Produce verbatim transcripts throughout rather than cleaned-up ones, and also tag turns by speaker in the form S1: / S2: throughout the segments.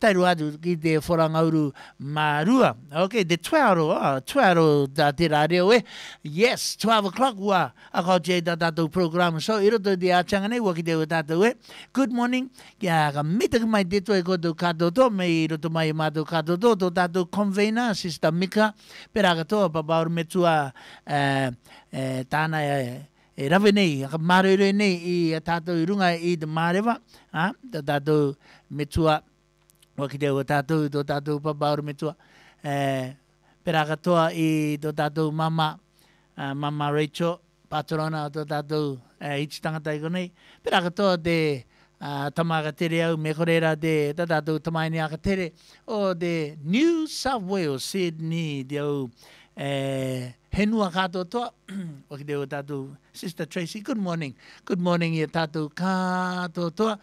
S1: tairo atu ki te whorangauru marua. Okay, the twelve, oh, twelve da te rā reo e. Yes, twelve o'clock ua a kau te ta tātou program. So, i roto te āchanga nei, waki te o tātou e. Good morning. Kia ka mita ki mai te toi koto katoto, me i roto mai mātou katoto, tō tātou convener, Sister Mika, pera katoa, papauru me tua uh, uh, tāna e, e rawe nei, ka marere nei i a tātou i runga i te mārewa, ha? Tā tātou me tua, waki te o tātou, tō tātou papauru me tua, uh, pera katoa i tō tātou mama, uh, mama Rachel, patrona o tō tātou uh, iti tangata i konei, pera katoa te Uh, tamaka tere au me korera te tātou tamaini aka tere o te New South Wales, Sydney, te au eh, henua kātou toa, waki te o tātou Sister Tracy, good morning, good morning i tātou kātou toa,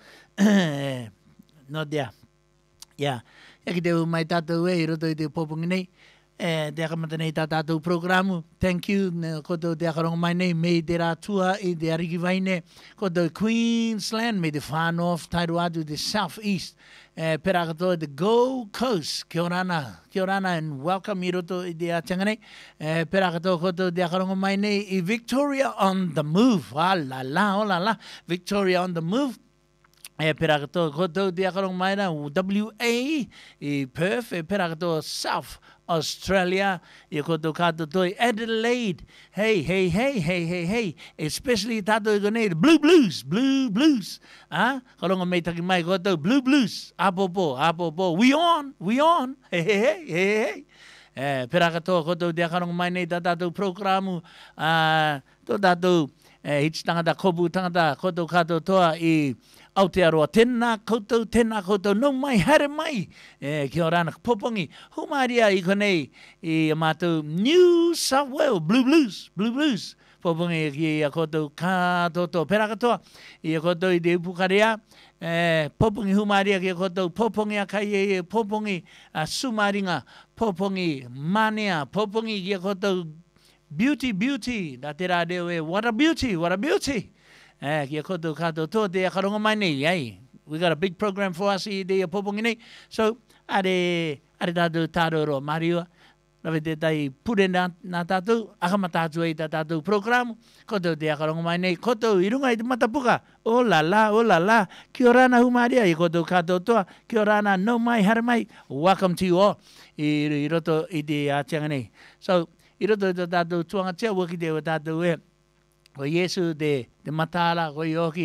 S1: no dea, yeah, yaki te o mai tātou e, i roto i te popungi nei, eh, te akamata nei tā tātou programu. Thank you, koto te akaronga mai nei, mei te rā tua i te ariki vaine, koto Queensland, mei te Far North, tairu atu te South East, eh, pera katoa the Gold Coast, kia orana, kia orana, and welcome i roto i te atanga nei, eh, pera katoa koto te akaronga mai nei, i Victoria on the Move, ah la la, oh la la, Victoria on the Move, e pera katoa koto te akaronga mai na, W A, i Perth, e pera katoa South Australia, i koto kato toi Adelaide, hey, hey, hey, hey, hey, hey, especially tato i konei, Blue Blues, Blue Blues, ah, karonga mei taki mai koto, Blue Blues, apopo, apopo, we on, we on, hey, hey, hey, hey, hey, eh, pera katoa koto te akaronga mai nei tato programu, ah, to tato, eh, hits tangata, kopu tangata, koto kato toa i Aotearoa, tēnā koutou, tēnā koutou, no mai, haere mai, e, kia orana popongi, humaria i konei, i a mātou New South Wales, Blue Blues, Blue Blues, popongi ki a koutou kātoto, pera katoa, i a koutou i te upukarea, e, popongi humaria ki a koutou, popongi a kai e, popongi a sumaringa, popongi manea, popongi ki a koutou, beauty, beauty, da te rā reo e, what a beauty, what a beauty, Eh, kia koto kato tō te akaronga mai nei, ai. We got a big program for us i te popongi nei. So, are, are tātou tāroro Mariua, rawe te tai pure nā, nā tātou, akama tātou i tā tātou programu, koto te akaronga mai nei, koto i runga i te matapuka, o la la, o la la, kia rana humaria, i koto kato toa, kia rana no mai, hara mai, welcome to you all, i, i roto i te atianga nei. So, i roto i tā tātou tuanga tia, waki te o tātou e, o Yesu te, te matala, ko i oki,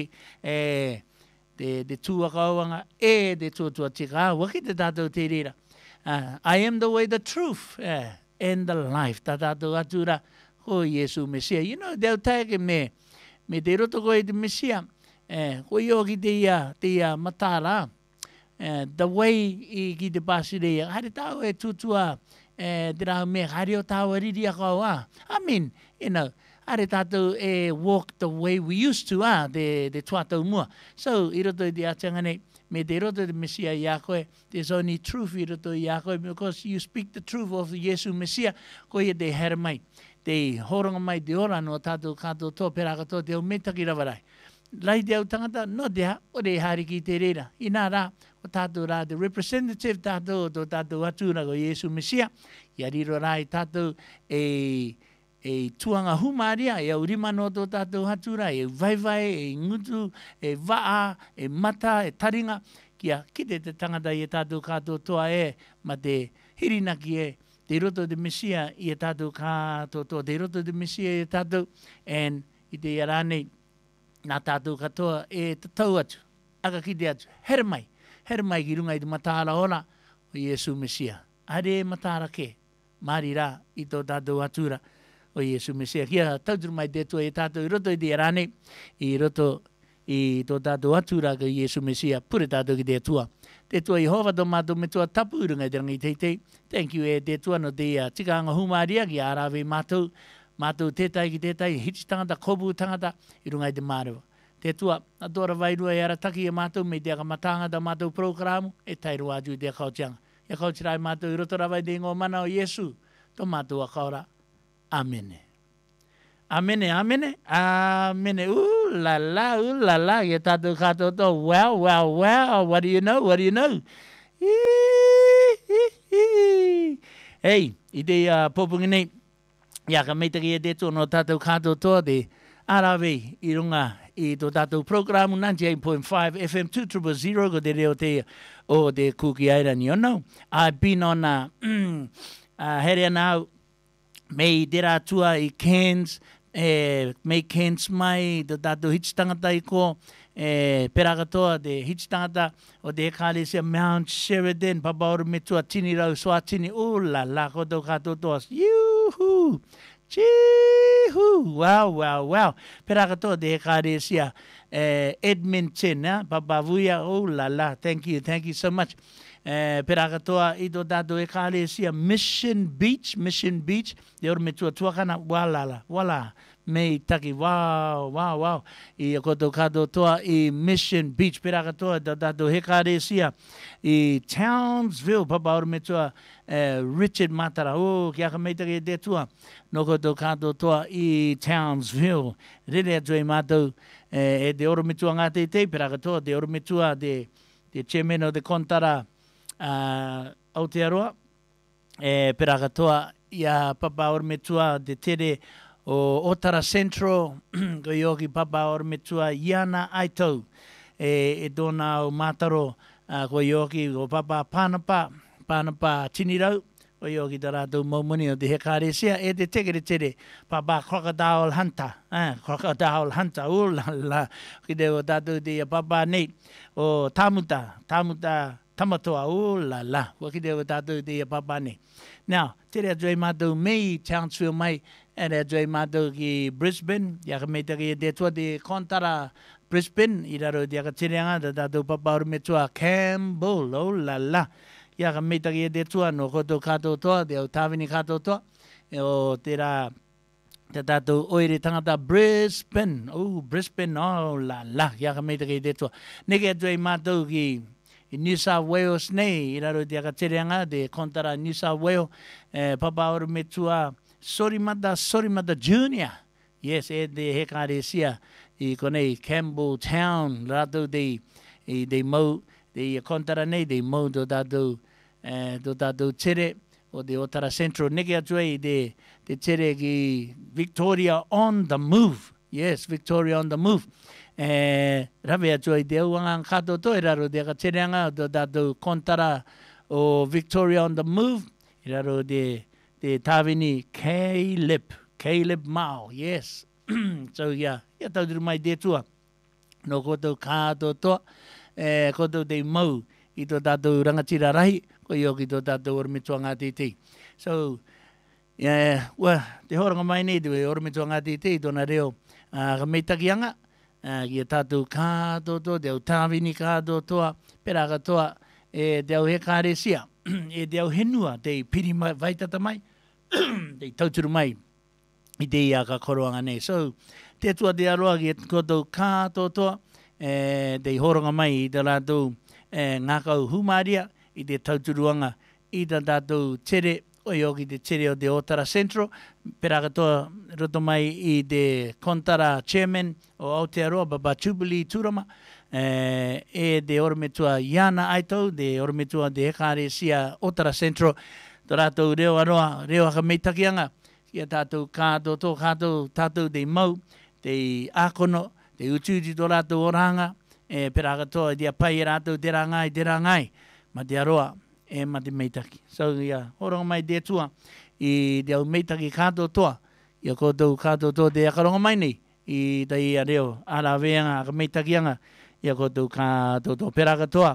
S1: e, te, te tua kauanga, e te tua tua tika, waki te tātou te rira. Uh, I am the way, the truth, uh, and the life. Tā tātou atura, ko Yesu Mesia. You know, they'll take me, me te roto ko i te Mesia, uh, ko i oki te ia, te ia matala, uh, the way i ki te pasirea, hare tau e tutua, uh, te rau me, hare o tau ariri a kaua. I mean, you know, are tātou e walk the way we used to, ah, te, te tuatau mua. So, i roto i te atanga nei, me te roto i te Mesia i a koe, there's only truth i roto i a koe, because you speak the truth of the Yesu Mesia, ko ia te hera mai, te horonga mai te ora no tātou kātou tō, pera katoa te au metaki rawarai. Lai te au tangata, no te ha, o te hariki te reira. I nā rā, o tātou rā, the representative tātou, o tātou atura ko Yesu Mesia, i ariro rā i tātou e... e tuanga humaria, e au rima no tō tātou hatura, e vaivai, e ngutu, e waa, e mata, e taringa, kia kite te tangata i e tātou kātou toa e, ma te hirinaki e, te roto te Mesia i e tātou kātou toa, te roto te Mesia i e tātou, and i te iarane, nā tātou katoa e te tau atu, aka kite atu, here mai, here mai ki runga i te matara ora, o Yesu Mesia. Are matara ke, mari rā, i tō tātou atura, o Yesu Mesia. Kia tauturu mai te tua e tātou i roto i te arane, i roto i tō tātou atura ka Yesu Mesia, pure tātou ki te tua. Te tua i hova tō mātou me tua tapu urunga i te rangi teitei. Thank you e te tua no te uh, tikanga humaria ki arawe mātou, mātou tētai ki tētai, hiti tangata, kobu tangata, i runga i te mārewa. Te tua, a tōra wairua e arataki e mātou, me te akamatanga ta mātou programu, e tairu atu i te akautianga. E akautirai mātou i roto rawai te ngō mana o Yesu, tō mātou a kaora. Amene. Amene, amene, amene. Ooh la la, ooh la la. Ye tātou kātou tō. Wow, wow, wow. What do you know? What do you know? Hey, i te uh, popungi nei, ia ka meitaki e te tō no tātou kātou toa te arawe i runga i tō tātou programu ninety-eight point five F M two zero zero zero ko te reo te o te kuki airani ono. I've been on a uh, uh, here now mei te rā tua i Cairns, eh, mei Cairns mai tō tātou hitstangata i ko eh, pera katoa te hitstangata o te ekalesea Mount Sheridan, papa oru me tua tini rau Swatini, o la la koto kato toa, yuhu, chihu, wow, wow, wow, pera katoa te ekalesea eh, Edmonton, eh, papa vuia, o la la, thank you, thank you so much. Eh, pera katoa i tō tātou ekalesea Mission Beach, Mission Beach, te oru me tua tuakana, wala, wala, mei taki, wow, wow, wow, i a koto kato toa i Mission Beach, pera katoa tō tātou hekaresia i Townsville, papa oru me tua uh, Richard Matara, o, kia ka meitaki e te tua, no koto kato toa i Townsville, rere atu e mātou, eh, e te oru me tua ngā te te, pera katoa, te oru me tua, te, te chairman o te kontara, uh, Aotearoa, e pera katoa, ia papa oru me tua, te tere, o Otara Central, ko ioki papa oru me tua Iana Aitou, e, e tōna o Mātaro, uh, ko ioki o papa Pānapa, Pānapa Tinirau, ko ioki tā rātou maumuni o te hekaresia, e te tekere tere, papa Crocodile Hunter, eh, Crocodile Hunter, o la la, ki te o tātou te papa nei, o Tamuta, Tamuta, Tamatoa, o la la, waki te o tātou te papa nei. Now, tere atu e mātou mei Townsville mai, e re atu e mātou ki Brisbane, ia ka meitaki e te tua te kontara Brisbane, i raro te aka tireanga, ta tātou papa oru me tua Campbell, o la la, ia ka meitaki e te tua no koto kato toa, te au tāwini kato toa, e o te rā, te tātou oire tangata Brisbane, o Brisbane, o la la, ia ka meitaki e te tua. Neke atu e mātou ki i New South Wales nei, i raro te aka tireanga, te kontara New South Wales, eh, papa oru me tua Sorimata, Sorimata Junior Yes, e te hekaresia i konei Campbell Town, rato te, i te mau, te kontara nei, te mau tō tātou, eh, tō tātou tere, o te Otara Central, neke atu e te, te tere ki Victoria on the Move. Yes, Victoria on the Move. Eh, rawe atu e te auanga kato to, e raro te akatereanga, tō tātou kontara o Victoria on the Move, i raro te, te tāwini Caleb, Caleb Mao, yes. So, yeah, ia tauturu mai te tua. No koto kāto toa, eh, koto te mau i tō tātou rangatira rahi, ko i oki tō tātou ormitua ngā titi. So, yeah, well, te horanga mai nei, te ormitua ngā titi, tōna reo uh, ka meitakianga, uh, ki a tātou kāto toa, te au tāwini kāto toa, pera katoa, e te au hekaresia. E te au henua, te piri mai, vaitata mai, te tauturu mai, i te ia ka koroanga nei. So, te tua te aroa ki koto kāto toa, e, te horonga mai i te rātou e, ngākau humaria, i te tauturuanga i te tātou tere, o ioki te tere o te Otara Central, pera katoa roto mai i te kontara chairman o Aotearoa, Papa Jubilee Turama, Eh, e de ormetua Iana Aitou, de ormetua de hekaresia Otara Central, tō rātou reo aroa, reo haka meitakianga, kia tātou kātou tō kātou, tātou te mau, te ākono, te ututi tō rātou oranga, e pera katoa, dia pai e rātou te rangai, te rangai, ma te aroa, e ma te meitaki. So, ia, horonga mai te tua, i te au meitaki kātou toa, ia koutou kātou toa te akaronga mai nei, i te ia reo, ara veanga, haka meitakianga, ia koutou kātou tō pera katoa,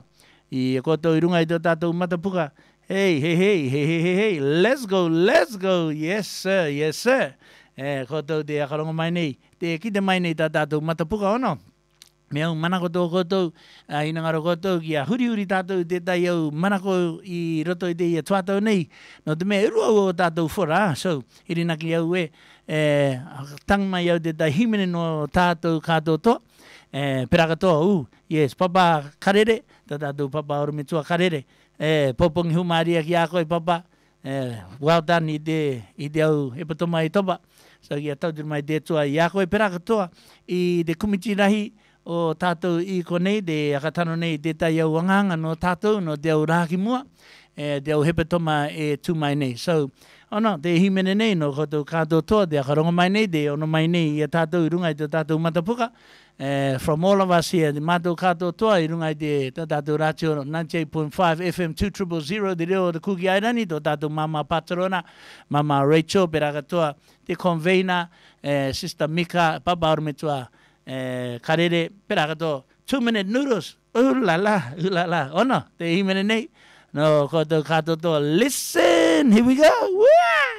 S1: i koutou i runga i tō tātou matapuka, hey, hey, hey, hey, hey, hey, hey, let's go, let's go, yes sir, yes sir, e koutou te akaronga mai nei, te kite mai nei tā tātou matapuka ono, me au manako tō koutou, uh, i ngaro koutou ki a huri huri tātou te tai au manako i roto i te ia tuatau nei, no te mea irua o tātou whora, so, irina ki au e, eh, tang mai au te tai himene no tātou kātou tō, Eh, pera katoa, u, yes, papa karere, tā tātou papa oru me tua karere, eh, popongi humaria ki a koe papa, eh, well done i te, i te au epatoma i topa, so ki a tauturu mai te tua i a koe pera katoa, i te kumiti rahi o tātou I konei de akatano nei te tai au wanganga no tātou no te au rāki mua, e te au hepe toma e tū mai nei. So, ono, te himene nei no koto kātou toa te akaronga mai nei, te ono mai nei I a tātou I runga I te tātou matapuka. Uh, from all of us here, the Mato Kato Toa, I runga I te tātou rātio ninety-eight point five F M two thousand, te reo te kuki airani, to tātou Mama Patrona, Mama Rachel, peraka toa, te convener, uh, Sister Mika, Papa Arumetua, uh, Karere, peraka toa, two minute noodles, ooh la la, ooh la la, ono, te himene nei, no koto kato toa, listen, here we go, woo!